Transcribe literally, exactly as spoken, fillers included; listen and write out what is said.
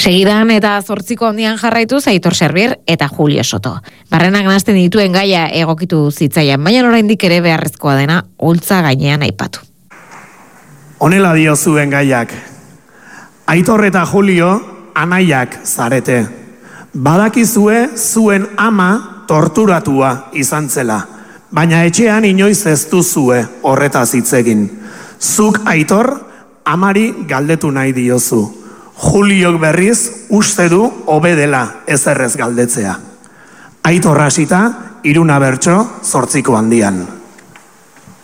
Segidan eta zortziko handian jarraituz Aitor Servier eta Julio Soto. Barrenak nahasten dituen gaia egokitu zitzaian, baina oraindik ere beharrezkoa dena holtza gainean aipatu. Honela dio zuen gaiak. Aitor eta Julio anaiak zarete. Badakizue zuen ama torturatua izan zela, baina etxean inoiz ez duzue horretaz hitz egin. Zuk Aitor amari galdetu nahi diozu. Juliok berriz uste du hobe dela ezerrez galdetzea. Aitor hasita, hiruna bertso zortziko handian.